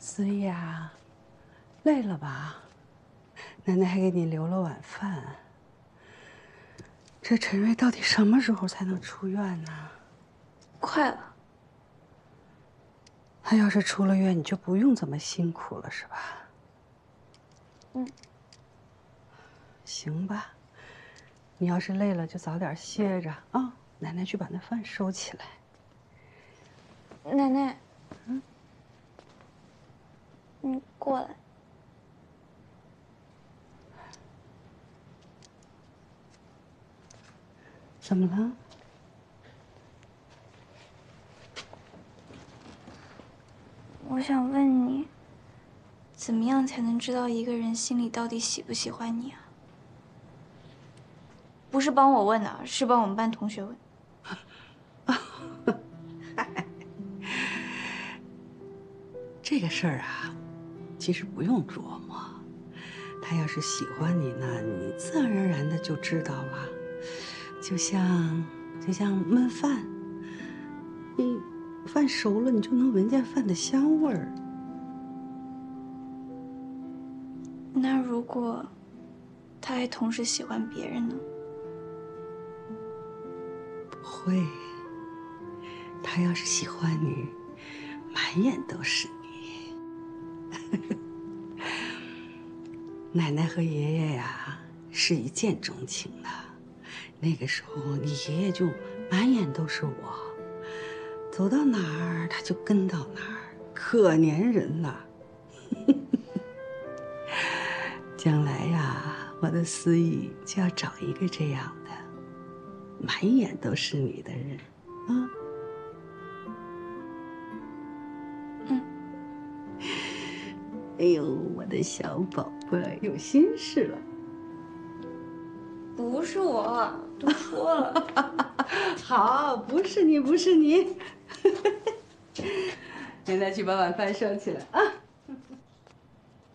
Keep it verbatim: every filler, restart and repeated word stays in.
思怡啊，累了吧？奶奶还给你留了晚饭。这陈瑞到底什么时候才能出院呢？ 快了。 他要是出了院，你就不用这么辛苦了，是吧？ 嗯。 行吧。你要是累了，就早点歇着啊。奶奶去把那饭收起来。 奶奶， 嗯， 你过来。 怎么了？ 我想问你，怎么样才能知道一个人心里到底喜不喜欢你啊？不是帮我问的，是帮我们班同学问。 这个事儿啊，其实不用琢磨。他要是喜欢你呢，你自然而然的就知道了。就像，就像焖饭，你饭熟了，你就能闻见饭的香味儿。 那如果他还同时喜欢别人呢？ 不会。他要是喜欢你，满眼都是你。奶奶和爷爷呀，是一见钟情的。那个时候，你爷爷就满眼都是我，走到哪儿他就跟到哪儿，可粘人了。将来呀，我的思怡就要找一个这样的，满眼都是你的人，啊。 嗯。 哎呦，我的小宝贝，有心事了。 不是我，都说了。 好，不是你，不是你。奶奶去把晚饭收起来啊。